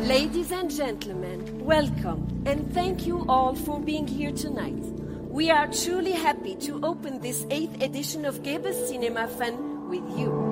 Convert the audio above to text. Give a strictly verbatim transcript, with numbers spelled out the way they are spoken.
Ladies and gentlemen, welcome and thank you all for being here tonight. We are truly happy to open this eighth edition of Gebes Cinema Fun with you.